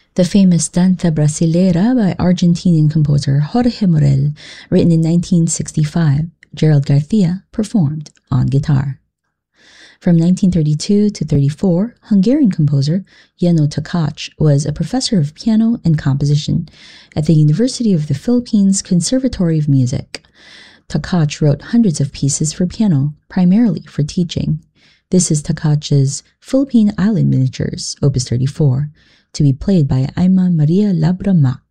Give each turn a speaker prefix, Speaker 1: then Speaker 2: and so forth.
Speaker 1: The famous Danza Brasileira by Argentinian composer Jorge Morel, written in 1965, Gerald Garcia performed on guitar. From 1932 to 34, Hungarian composer Jenő Takács was a professor of piano and composition at the University of the Philippines Conservatory of Music. Takács wrote hundreds of pieces for piano, primarily for teaching. This is Takács's Philippine Island Miniatures, Opus 34, to be played by Aima Maria Labra Mac.